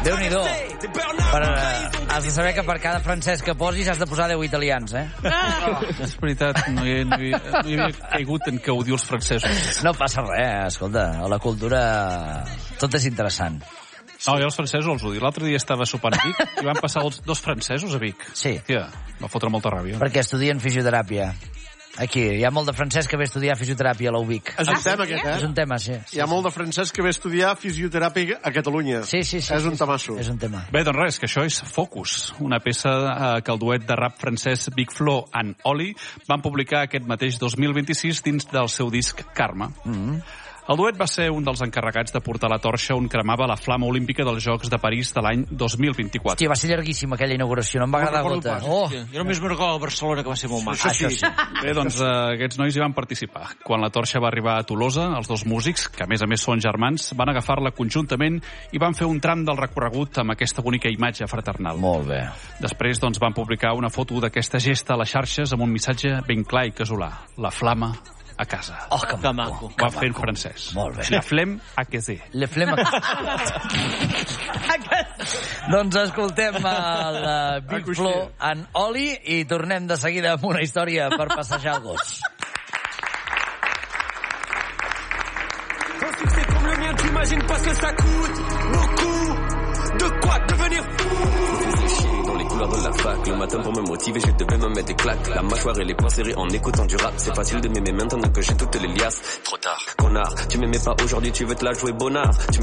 Déu-n'hi-do. Has de saber que per cada francès que posis has de posar 10 italians, eh? És veritat, no hi havia caigut en que odio els francesos. No passa res, escolta, a la cultura tot és interessant. No, jo els francesos els odio. L'altre dia estava sopant a Vic i van passar els 2 francesos a Vic. Sí. Hòstia, va fotre molta ràbia. Perquè estudien fisioteràpia. Aquí, hi ha molt de francès que ve a estudiar fisioteràpia a la UVic. És un tema, aquest, És un tema, sí. Hi ha molt de francès que ve a estudiar fisioteràpia a Catalunya. Sí. És un temasso. És un tema. Bé, doncs res, que això és Focus, una peça que el duet de rap francès Big Flo and Oli van publicar aquest mateix 2026 dins del seu disc Karma. El duet va ser un dels encarregats de portar la torxa on cremava la flama olímpica dels Jocs de París de l'any 2024. Hòstia, va ser llarguíssima aquella inauguració, no em va agradar gota. Jo només me'n recordo a Barcelona, que va ser molt maco. Això sí. Bé, doncs aquests nois hi van participar. Quan la torxa va arribar a Tolosa, els 2 músics, que a més són germans, van agafar-la conjuntament i van fer un tram del recorregut amb aquesta bonica imatge fraternal. Molt bé. Després doncs, van publicar una foto d'aquesta gesta a les xarxes amb un missatge ben clar i casolà. La flama a casa. Oh, que maco. Va fer en francès. Molt bé. La flemme a casé. Le flemme Doncs escoltem el Big Flo and Oli i tornem de seguida amb una història per passejar el gos. Un succès comme le mien, t'imagines pas ce que ça coûte. Beaucoup. De quoi devenir fou. Dans les couleurs de la fac, le matin pour me motiver, je devais me mettre des claques. La mâchoire et les poings serrés en écoutant du rap. C'est facile de m'aimer maintenant que j'ai toutes les liasses. Trop tard, connard, tu m'aimais pas aujourd'hui, tu veux te la jouer bonnard.